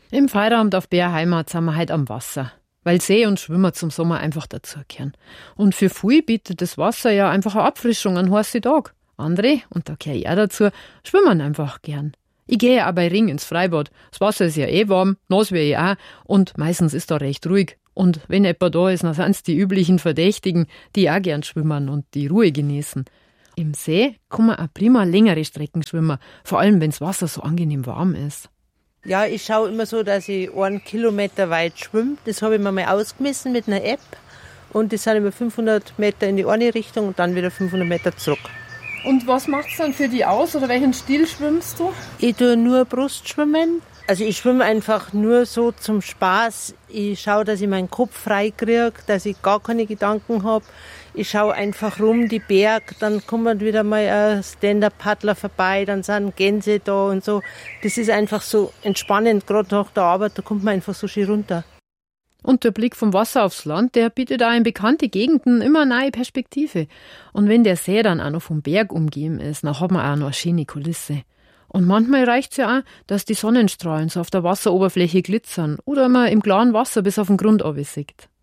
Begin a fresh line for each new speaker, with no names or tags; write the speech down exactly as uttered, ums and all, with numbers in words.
Im Feierabend auf Bärheimat sind wir heute am Wasser, weil See und Schwimmer zum Sommer einfach dazugehören. Und für viele bietet das Wasser ja einfach eine Abfrischung an heißen Tag. Andere, und da gehöre ich auch dazu, schwimmen einfach gern. Ich gehe ja auch bei Ring ins Freibad. Das Wasser ist ja eh warm, nass wäre ich auch und meistens ist da recht ruhig. Und wenn jemand da ist, dann sind es die üblichen Verdächtigen, die auch gern schwimmen und die Ruhe genießen. Im See kann man auch prima längere Strecken schwimmen, vor allem wenn das Wasser so angenehm warm ist.
Ja, ich schaue immer so, dass ich einen Kilometer weit schwimme. Das habe ich mir mal ausgemessen mit einer App. Und das sind immer fünfhundert Meter in die eine Richtung und dann wieder fünfhundert Meter zurück.
Und was macht's dann für dich aus oder welchen Stil schwimmst du?
Ich tue nur Brustschwimmen. Also ich schwimme einfach nur so zum Spaß. Ich schaue, dass ich meinen Kopf frei kriege, dass ich gar keine Gedanken habe. Ich schaue einfach rum, die Berg, dann kommt wieder mal ein Stand-Up-Paddler vorbei, dann sind Gänse da und so. Das ist einfach so entspannend, gerade nach der Arbeit, da kommt man einfach so schön runter.
Und der Blick vom Wasser aufs Land, der bietet auch in bekannte Gegenden immer eine neue Perspektive. Und wenn der See dann auch noch vom Berg umgeben ist, dann hat man auch noch eine schöne Kulisse. Und manchmal reicht's ja auch, dass die Sonnenstrahlen so auf der Wasseroberfläche glitzern oder man im klaren Wasser bis auf den Grund runter sieht.